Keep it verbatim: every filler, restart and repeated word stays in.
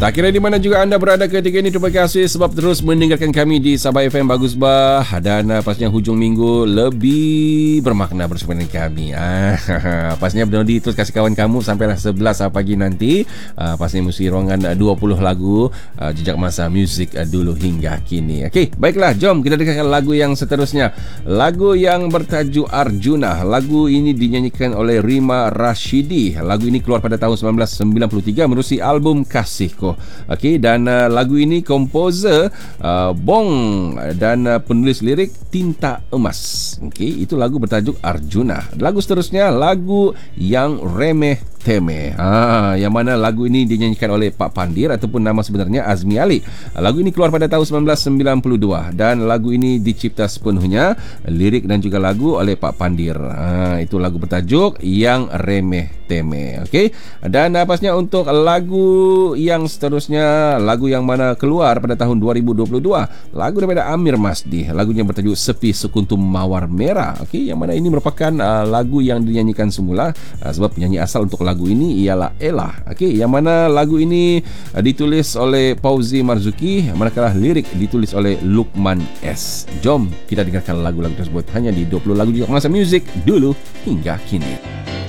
Tak kira di mana juga anda berada ketika ini, terima kasih sebab terus mendengarkan kami di Sabah F M. Bagus bah. Dan uh, pastinya hujung minggu lebih bermakna bersama dengan kami. Ah, pastinya benar-benar terus kasih kawan kamu sampailah sebelas pagi nanti. Uh, pastinya mesti ruangan uh, dua puluh lagu uh, jejak masa muzik uh, dulu hingga kini. Okey, baiklah, jom kita dengarkan lagu yang seterusnya. Lagu yang bertajuk Arjuna. Lagu ini dinyanyikan oleh Rima Rashidi. Lagu ini keluar pada tahun sembilan belas sembilan puluh tiga menerusi album Kasihku. Okey, dan uh, lagu ini komposer uh, Bong dan uh, penulis lirik Tinta Emas. Okey, itu lagu bertajuk Arjuna. Lagu seterusnya lagu yang remeh temeh. Ha, yang mana lagu ini dinyanyikan oleh Pak Pandir ataupun nama sebenarnya Azmi Ali. Lagu ini keluar pada tahun sembilan belas sembilan puluh dua dan lagu ini dicipta sepenuhnya lirik dan juga lagu oleh Pak Pandir. Ha, itu lagu bertajuk Yang Remeh Temeh. Okey. Dan pastinya untuk lagu yang seterusnya, lagu yang mana keluar pada tahun dua ribu dua puluh dua, lagu daripada Amir Masdi. Lagunya bertajuk Sepi Sekuntum Mawar Merah. Okey, yang mana ini merupakan uh, lagu yang dinyanyikan semula uh, sebab penyanyi asal untuk lagu ini ialah Ella. Okey, yang mana lagu ini uh, ditulis oleh Fauzi Marzuki, manakala lirik ditulis oleh Lukman S. Jom kita dengarkan lagu-lagu tersebut hanya di dua puluh lagu juga masa muzik dulu hingga kini.